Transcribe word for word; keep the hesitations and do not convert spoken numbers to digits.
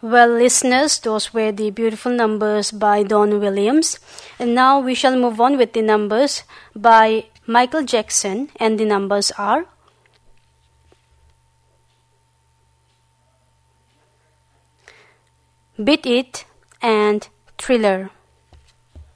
Well, listeners, those were the beautiful numbers by Don Williams. And now we shall move on with the numbers by Michael Jackson, and the numbers are Beat It and Thriller.